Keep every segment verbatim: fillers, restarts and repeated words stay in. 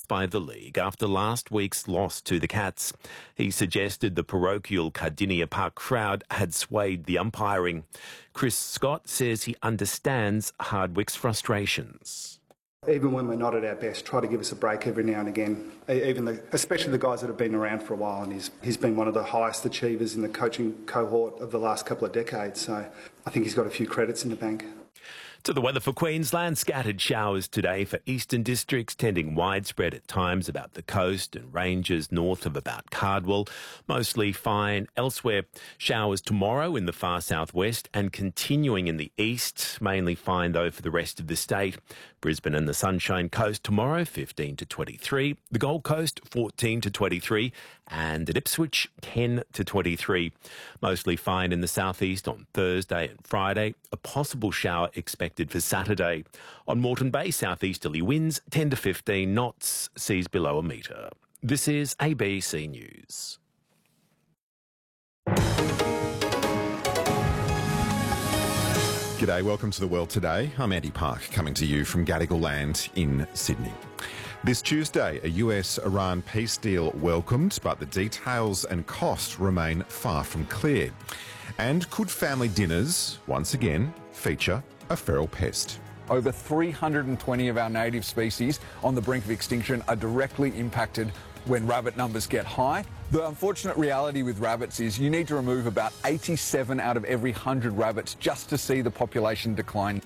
by the league after last week's loss to the Cats. He suggested the parochial Cardinia Park crowd had swayed the umpiring. Chris Scott says he understands Hardwick's frustrations. Even when we're not at our best, try to give us a break every now and again. Even the, especially the guys that have been around for a while, and he's he's been one of the highest achievers in the coaching cohort of the last couple of decades. So I think he's got a few credits in the bank. To the weather for Queensland, scattered showers today for eastern districts, tending widespread at times about the coast and ranges north of about Cardwell. Mostly fine elsewhere. Showers tomorrow in the far southwest and continuing in the east. Mainly fine though for the rest of the state. Brisbane and the Sunshine Coast tomorrow, fifteen to twenty-three. The Gold Coast, fourteen to twenty-three. And at Ipswich, ten to twenty-three. Mostly fine in the southeast on Thursday and Friday. A possible shower expected for Saturday. On Moreton Bay, southeasterly winds, ten to fifteen knots, seas below a metre. This is A B C News. G'day, welcome to The World Today. I'm Andy Park, coming to you from Gadigal Land in Sydney. This Tuesday, a U S Iran peace deal welcomed, but the details and cost remain far from clear. And could family dinners, once again, feature a feral pest? Over three hundred twenty of our native species on the brink of extinction are directly impacted when rabbit numbers get high. The unfortunate reality with rabbits is you need to remove about eighty-seven out of every one hundred rabbits just to see the population decline.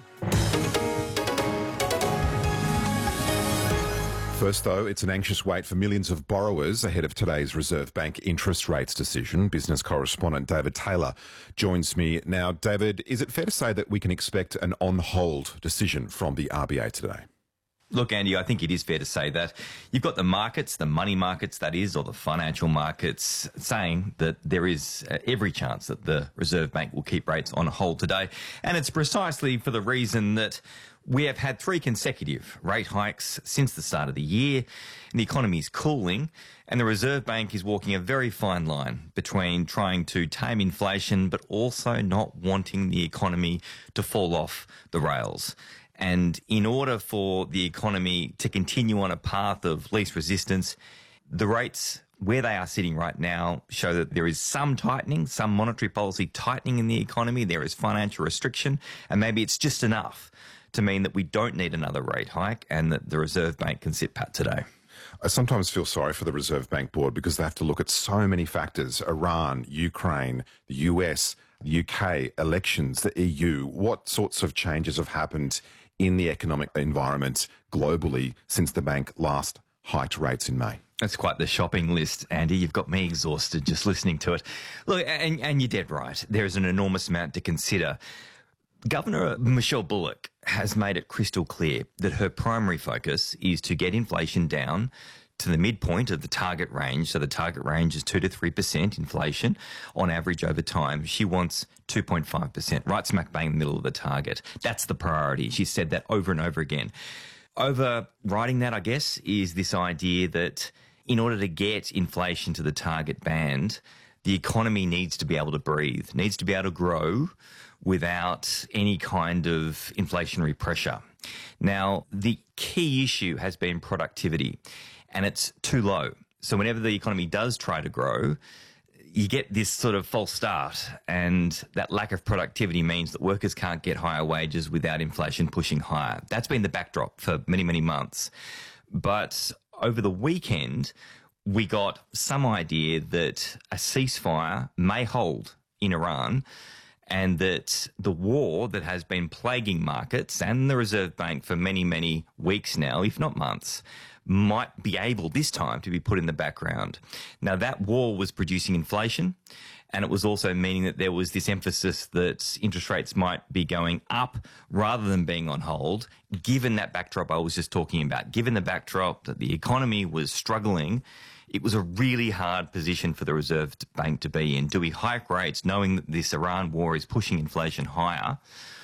First, though, it's an anxious wait for millions of borrowers ahead of today's Reserve Bank interest rates decision. Business correspondent David Taylor joins me now. David, is it fair to say that we can expect an on-hold decision from the R B A today? Look, Andy, I think it is fair to say that you've got the markets, the money markets, that is, or the financial markets, saying that there is uh, every chance that the Reserve Bank will keep rates on hold today. And it's precisely for the reason that we have had three consecutive rate hikes since the start of the year, and the economy is cooling, and the Reserve Bank is walking a very fine line between trying to tame inflation but also not wanting the economy to fall off the rails. And in order for the economy to continue on a path of least resistance, the rates where they are sitting right now show that there is some tightening, some monetary policy tightening in the economy. There is financial restriction, and maybe it's just enough to mean that we don't need another rate hike and that the Reserve Bank can sit pat today. I sometimes feel sorry for the Reserve Bank Board because they have to look at so many factors: Iran, Ukraine, the U S, the U K, elections, the E U. What sorts of changes have happened in the economic environment globally since the bank last hiked rates in May? That's quite the shopping list, Andy. You've got me exhausted just listening to it. Look, and, and you're dead right. There is an enormous amount to consider. Governor Michelle Bullock has made it crystal clear that her primary focus is to get inflation down to the midpoint of the target range. So the target range is two to three percent inflation on average over time. She wants two point five percent, right smack bang in the middle of the target. That's the priority. She's said that over and over again. Overriding that, I guess, is this idea that in order to get inflation to the target band, the economy needs to be able to breathe, needs to be able to grow without any kind of inflationary pressure. Now, the key issue has been productivity, and it's too low. So whenever the economy does try to grow, you get this sort of false start, and that lack of productivity means that workers can't get higher wages without inflation pushing higher. That's been the backdrop for many, many months. But over the weekend, we got some idea that a ceasefire may hold in Iran, and that the war that has been plaguing markets and the Reserve Bank for many, many weeks now, if not months, might be able this time to be put in the background. Now, that war was producing inflation, and it was also meaning that there was this emphasis that interest rates might be going up rather than being on hold, given that backdrop I was just talking about. Given the backdrop that the economy was struggling, it was a really hard position for the Reserve Bank to be in. Do we hike rates knowing that this Iran war is pushing inflation higher,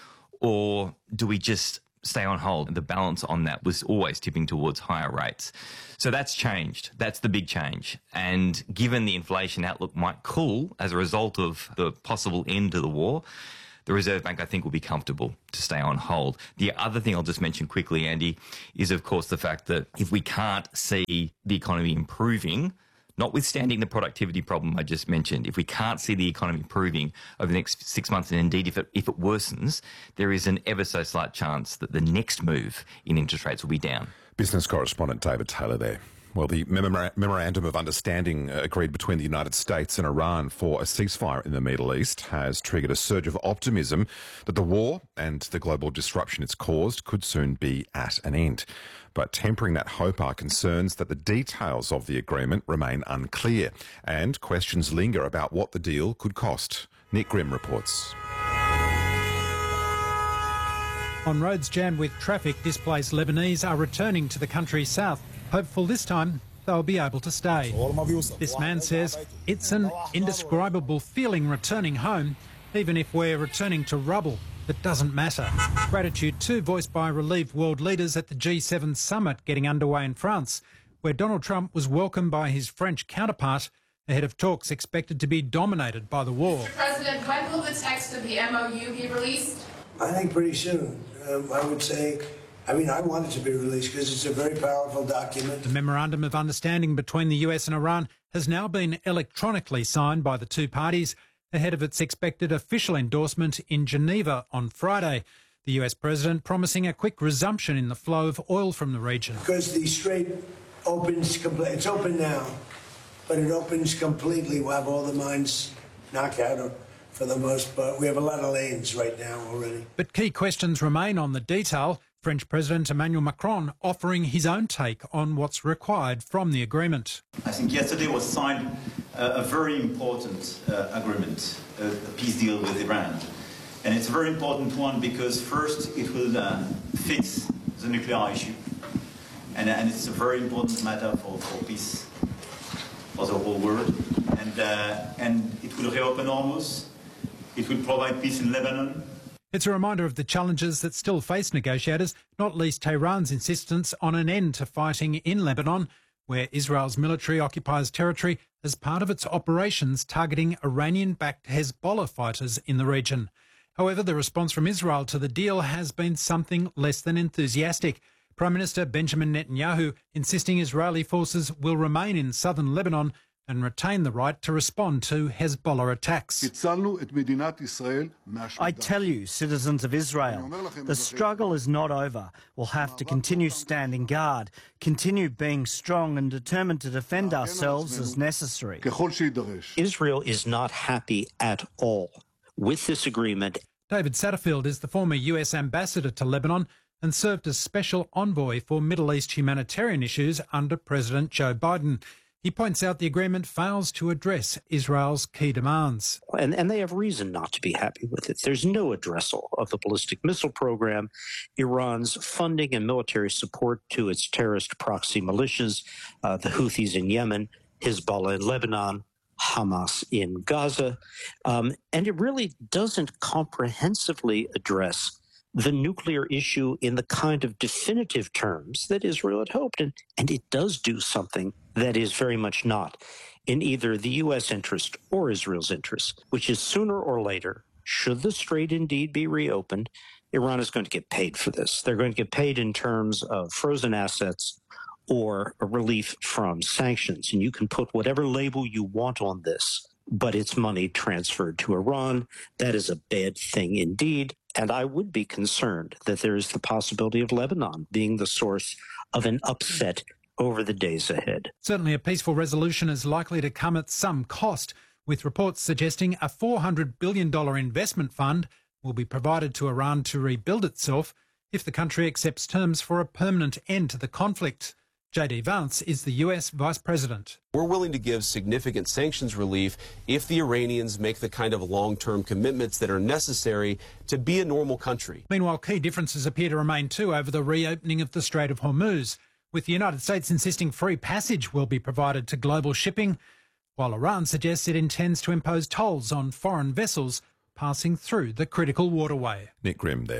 or do we just stay on hold? The balance on that was always tipping towards higher rates. So that's changed. That's the big change. And given the inflation outlook might cool as a result of the possible end to the war, the Reserve Bank, I think, will be comfortable to stay on hold. The other thing I'll just mention quickly, Andy, is, of course, the fact that if we can't see the economy improving, notwithstanding the productivity problem I just mentioned, if we can't see the economy improving over the next six months, and indeed if it, if it worsens, there is an ever so slight chance that the next move in interest rates will be down. Business correspondent David Taylor there. Well, the memora- Memorandum of Understanding uh, agreed between the United States and Iran for a ceasefire in the Middle East has triggered a surge of optimism that the war and the global disruption it's caused could soon be at an end. But tempering that hope are concerns that the details of the agreement remain unclear and questions linger about what the deal could cost. Nick Grimm reports. On roads jammed with traffic, displaced Lebanese are returning to the country's south. Hopeful this time they'll be able to stay. This man says it's an indescribable feeling returning home, even if we're returning to rubble. It doesn't matter. Gratitude too voiced by relieved world leaders at the G seven summit getting underway in France, where Donald Trump was welcomed by his French counterpart ahead of talks expected to be dominated by the war. Mister President, when will the text of the M O U be released? I think pretty soon. Um, I would say, I mean, I want it to be released because it's a very powerful document. The Memorandum of Understanding between the U S and Iran has now been electronically signed by the two parties ahead of its expected official endorsement in Geneva on Friday. The U S president promising a quick resumption in the flow of oil from the region. Because the strait opens, completely. It's open now, but it opens completely. We'll have all the mines knocked out for the most part. We have a lot of lanes right now already. But key questions remain on the detail. French President Emmanuel Macron offering his own take on what's required from the agreement. I think yesterday was signed uh, a very important uh, agreement, uh, a peace deal with Iran. And it's a very important one because first it will uh, fix the nuclear issue. And, and it's a very important matter for, for peace for the whole world. And, uh, and it will reopen Hormuz. It will provide peace in Lebanon. It's a reminder of the challenges that still face negotiators, not least Tehran's insistence on an end to fighting in Lebanon, where Israel's military occupies territory as part of its operations targeting Iranian-backed Hezbollah fighters in the region. However, the response from Israel to the deal has been something less than enthusiastic. Prime Minister Benjamin Netanyahu insisting Israeli forces will remain in southern Lebanon and retain the right to respond to Hezbollah attacks. I tell you, citizens of Israel, the struggle is not over. We'll have to continue standing guard, continue being strong and determined to defend ourselves as necessary. Israel is not happy at all with this agreement. David Satterfield is the former U S ambassador to Lebanon and served as special envoy for Middle East humanitarian issues under President Joe Biden. He points out the agreement fails to address Israel's key demands. And, and they have reason not to be happy with it. There's no addressal of the ballistic missile program, Iran's funding and military support to its terrorist proxy militias, uh, the Houthis in Yemen, Hezbollah in Lebanon, Hamas in Gaza. Um, and it really doesn't comprehensively address the nuclear issue in the kind of definitive terms that Israel had hoped. And, and it does do something that is very much not in either the U S interest or Israel's interest, which is sooner or later, should the strait indeed be reopened, Iran is going to get paid for this. They're going to get paid in terms of frozen assets or a relief from sanctions. And you can put whatever label you want on this, but it's money transferred to Iran. That is a bad thing indeed. And I would be concerned that there is the possibility of Lebanon being the source of an upset over the days ahead. Certainly a peaceful resolution is likely to come at some cost, with reports suggesting a four hundred billion dollars investment fund will be provided to Iran to rebuild itself if the country accepts terms for a permanent end to the conflict. J D Vance is the U S Vice President. We're willing to give significant sanctions relief if the Iranians make the kind of long-term commitments that are necessary to be a normal country. Meanwhile, key differences appear to remain too over the reopening of the Strait of Hormuz, with the United States insisting free passage will be provided to global shipping, while Iran suggests it intends to impose tolls on foreign vessels passing through the critical waterway. Nick Grimm there.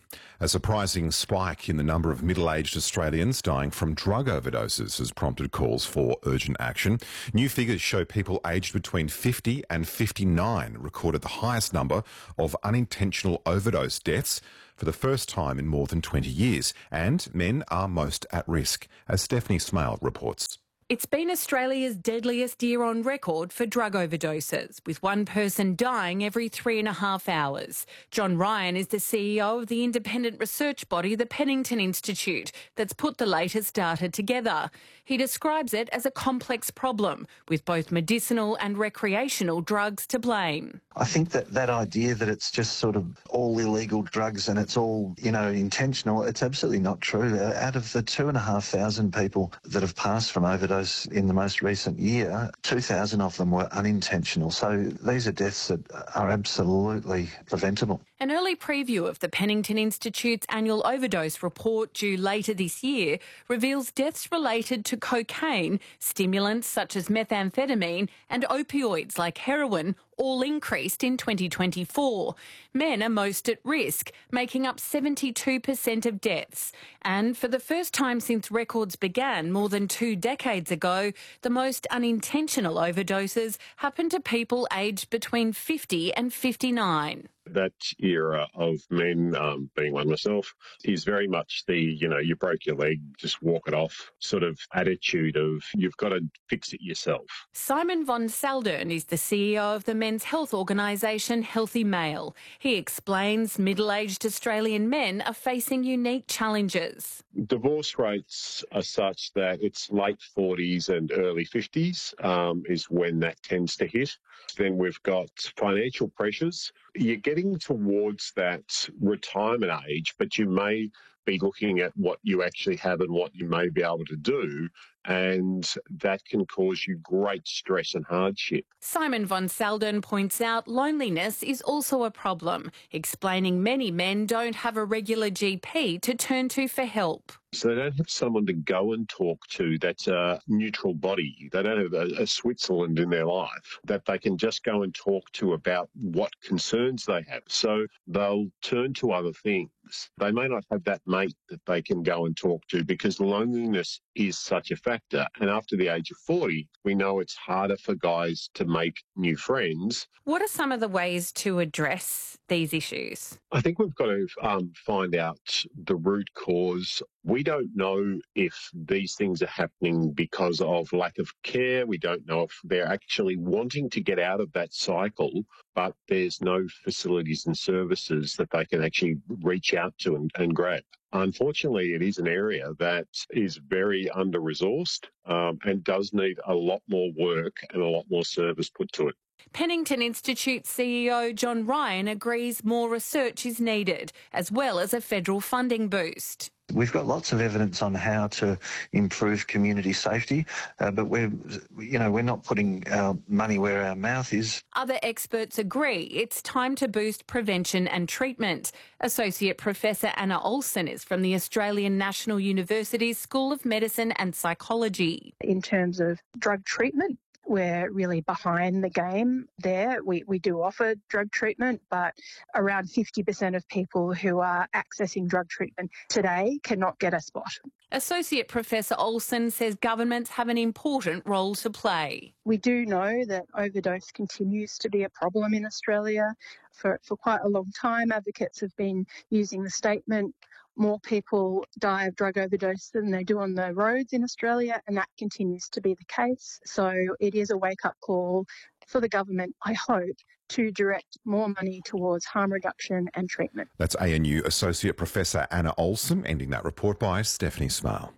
A surprising spike in the number of middle-aged Australians dying from drug overdoses has prompted calls for urgent action. New figures show people aged between fifty and fifty-nine recorded the highest number of unintentional overdose deaths for the first time in more than twenty years, and men are most at risk, as Stephanie Smale reports. It's been Australia's deadliest year on record for drug overdoses, with one person dying every three and a half hours. John Ryan is the C E O of the independent research body, the Pennington Institute, that's put the latest data together. He describes it as a complex problem, with both medicinal and recreational drugs to blame. I think that that idea that it's just sort of all illegal drugs and it's all, you know, intentional, it's absolutely not true. Out of the two and a half thousand people that have passed from overdose in the most recent year, two thousand of them were unintentional. So these are deaths that are absolutely preventable. An early preview of the Pennington Institute's annual overdose report due later this year reveals deaths related to cocaine, stimulants such as methamphetamine and opioids like heroin all increased in twenty twenty-four. Men are most at risk, making up seventy-two percent of deaths. And for the first time since records began more than two decades ago, the most unintentional overdoses happened to people aged between fifty and fifty-nine. That era of men, um, being one myself, is very much the, you know, you broke your leg, just walk it off sort of attitude of you've got to fix it yourself. Simon von Saldern is the C E O of the men's health organisation Healthy Male. He explains middle-aged Australian men are facing unique challenges. Divorce rates are such that it's late forties and early fifties um, is when that tends to hit. Then we've got financial pressures. You're getting towards that retirement age, but you may be looking at what you actually have and what you may be able to do, and that can cause you great stress and hardship. Simon von Saldern points out loneliness is also a problem, explaining many men don't have a regular G P to turn to for help. So they don't have someone to go and talk to that's a neutral body. They don't have a, a Switzerland in their life that they can just go and talk to about what concerns they have. So they'll turn to other things. They may not have that mate that they can go and talk to because loneliness is such a factor. And after the age of forty, we know it's harder for guys to make new friends. What are some of the ways to address these issues? I think we've got to um, find out the root cause. We don't know if these things are happening because of lack of care. We don't know if they're actually wanting to get out of that cycle, but there's no facilities and services that they can actually reach out to and, and grab. Unfortunately, it is an area that is very under-resourced um, and does need a lot more work and a lot more service put to it. Pennington Institute C E O John Ryan agrees more research is needed, as well as a federal funding boost. We've got lots of evidence on how to improve community safety, uh, but we're, you know, we're not putting our money where our mouth is. Other experts agree it's time to boost prevention and treatment. Associate Professor Anna Olsen is from the Australian National University's School of Medicine and Psychology. In terms of drug treatment, we're really behind the game there. We, we do offer drug treatment, but around fifty percent of people who are accessing drug treatment today cannot get a spot. Associate Professor Olsen says governments have an important role to play. We do know that overdose continues to be a problem in Australia. For, for quite a long time, advocates have been using the statement, more people die of drug overdose than they do on the roads in Australia, and that continues to be the case. So it is a wake-up call for the government, I hope, to direct more money towards harm reduction and treatment. That's A N U Associate Professor Anna Olsen, ending that report by Stephanie Smale.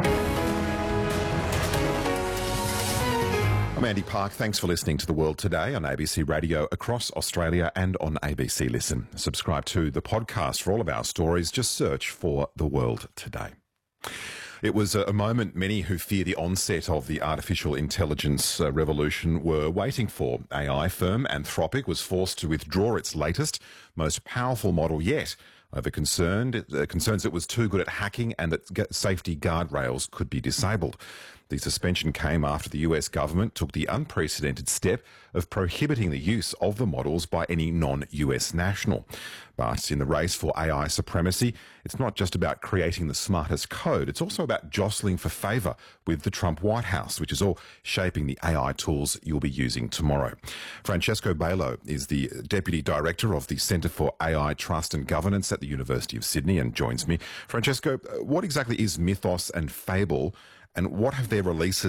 I'm Andy Park. Thanks for listening to The World Today on A B C Radio across Australia and on A B C Listen. Subscribe to the podcast for all of our stories. Just search for The World Today. It was a moment many who fear the onset of the artificial intelligence uh, revolution were waiting for. A I firm Anthropic was forced to withdraw its latest, most powerful model yet over concerned, uh, concerns it was too good at hacking and that safety guardrails could be disabled. The suspension came after the U S government took the unprecedented step of prohibiting the use of the models by any non-U S national. But in the race for A I supremacy, it's not just about creating the smartest code, it's also about jostling for favour with the Trump White House, which is all shaping the A I tools you'll be using tomorrow. Francesco Bailo is the Deputy Director of the Centre for A I Trust and Governance at the University of Sydney and joins me. Francesco, what exactly is Mythos and Fable, and what have their releases